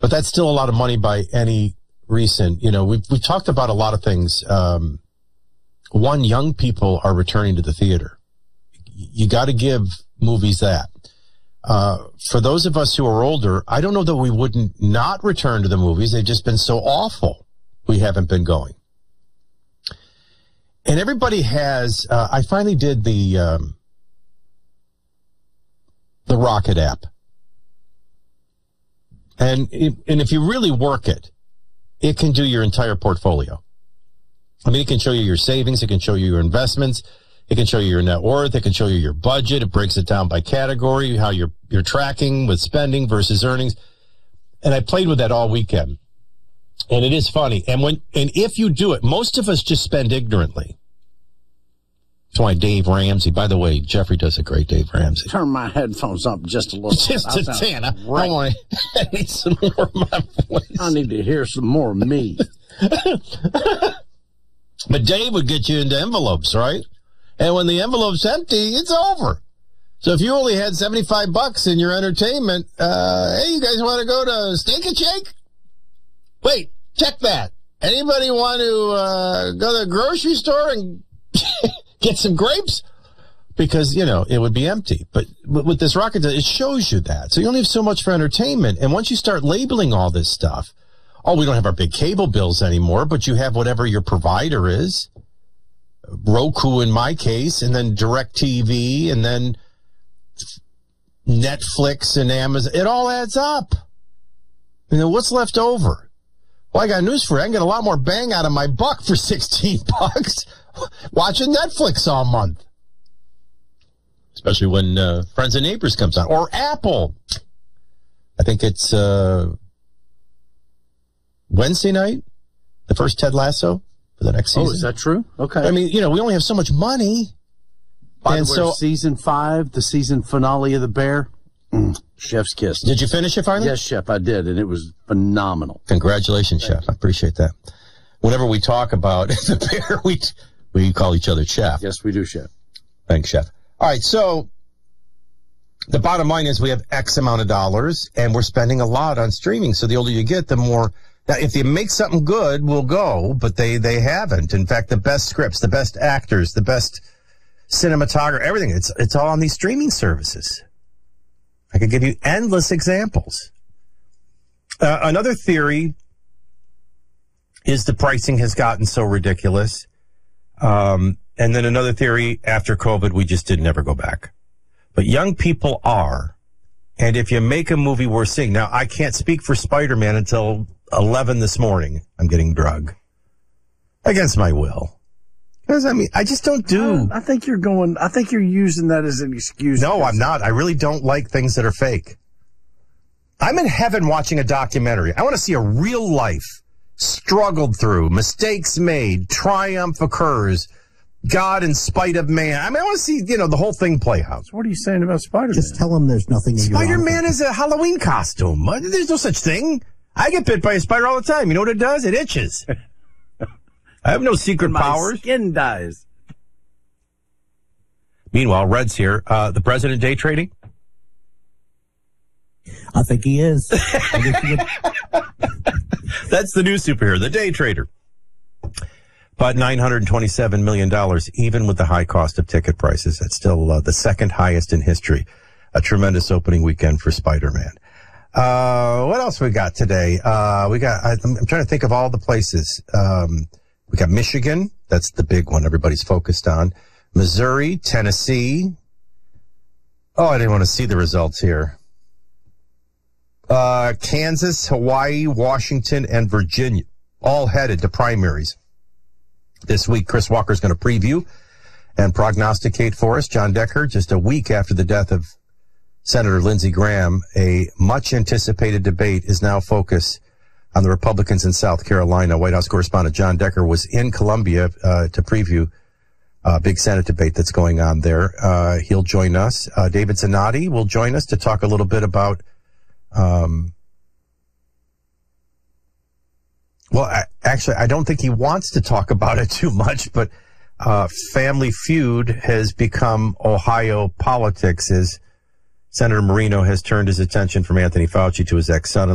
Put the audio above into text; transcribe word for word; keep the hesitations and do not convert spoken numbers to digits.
but that's still a lot of money by any recent, you know, we've, we've talked about a lot of things. Um, one, young people are returning to the theater. You got to give movies that. Uh, for those of us who are older, I don't know that we wouldn't not return to the movies. They've just been so awful. We haven't been going. And everybody has, uh, I finally did the, um, the Rocket app. And, it, and if you really work it, it can do your entire portfolio. I mean, it can show you your savings. It can show you your investments. It can show you your net worth. It can show you your budget. It breaks it down by category, how you're, you're tracking with spending versus earnings. And I played with that all weekend. And it is funny. And when, and if you do it, most of us just spend ignorantly. That's why Dave Ramsey, by the way, Jeffrey does a great Dave Ramsey. Turn my headphones up just a little bit. Just a ten. I, I want to, I need some more of my voice. I need to hear some more of me. But Dave would get you into envelopes, right? And when the envelope's empty, it's over. So if you only had seventy-five bucks in your entertainment, uh, hey, you guys want to go to Steak and Shake? Wait, check that. Anybody want to uh, go to the grocery store and get some grapes? Because, you know, it would be empty. But with this Rocket, it shows you that. So you only have so much for entertainment. And once you start labeling all this stuff, oh, we don't have our big cable bills anymore, but you have whatever your provider is. Roku in my case, and then DirecTV, and then Netflix and Amazon. It all adds up. You know, what's left over? Well, I got news for you. I can get a lot more bang out of my buck for sixteen bucks watching Netflix all month. Especially when uh, Friends and Neighbors comes on. Or Apple. I think it's uh, Wednesday night, the first Ted Lasso for the next season. Oh, is that true? Okay. I mean, you know, we only have so much money. By and the way, so, season five, the season finale of The Bear, mm, chef's kiss. Did you finish it finally? Yes, Chef, I did, and it was phenomenal. Congratulations, Chef. I appreciate that. Whenever we talk about The Bear, we we call each other Chef. Yes, we do, Chef. Thanks, Chef. All right, so the bottom line is we have X amount of dollars, and we're spending a lot on streaming. So the older you get, the more... Now, if they make something good, we'll go, but they, they haven't. In fact, the best scripts, the best actors, the best cinematographer, everything, it's it's all on these streaming services. I could give you endless examples. Uh, another theory is the pricing has gotten so ridiculous. Um, and then another theory, after COVID, we just did never go back. But young people are. And if you make a movie worth seeing, now I can't speak for Spider-Man until eleven this morning. I'm getting drug against my will. Because, I mean, I just don't do. I think you're going, I think you're using that as an excuse. No, I'm not. I really don't like things that are fake. I'm in heaven watching a documentary. I want to see a real life struggled through, mistakes made, triumph occurs, God in spite of man. I mean, I want to see, you know, the whole thing play out. So what are you saying about Spider-Man? Just tell him there's nothing in Spider-Man is a Halloween costume. There's no such thing. I get bit by a spider all the time. You know what it does? It itches. I have no secret My powers. Skin dies. Meanwhile, Red's here. Uh, the president day trading? I think he is. That's the new superhero, the day trader. But nine hundred twenty-seven million dollars, even with the high cost of ticket prices. That's still uh, the second highest in history. A tremendous opening weekend for Spider-Man. Uh, what else we got today? Uh, we got, I, I'm trying to think of all the places. Um, we got Michigan. That's the big one everybody's focused on. Missouri, Tennessee. Oh, I didn't want to see the results here. Uh, Kansas, Hawaii, Washington, and Virginia, all headed to primaries. This week, Chris Walker's going to preview and prognosticate for us. John Decker, just a week after the death of Senator Lindsey Graham, a much-anticipated debate is now focused on the Republicans in South Carolina. White House correspondent John Decker was in Columbia uh, to preview a big Senate debate that's going on there. Uh, he'll join us. Uh, David Zanotti will join us to talk a little bit about um, well, I, actually, I don't think he wants to talk about it too much, but uh, Family Feud has become Ohio politics as Senator Marino has turned his attention from Anthony Fauci to his ex-son